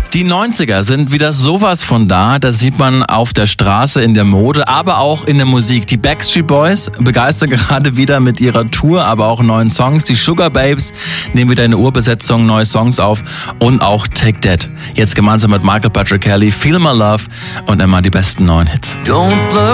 Die 90er sind wieder sowas von da. Das sieht man auf der Straße, in der Mode, aber auch in der Musik. Die Backstreet Boys begeistern gerade wieder mit ihrer Tour, aber auch neuen Songs. Die Sugar Babes nehmen wieder eine Urbesetzung, neue Songs auf. Und auch Take That. Jetzt gemeinsam mit Michael Patrick Kelly, Feel My Love und immer die besten neuen Hits. Don't look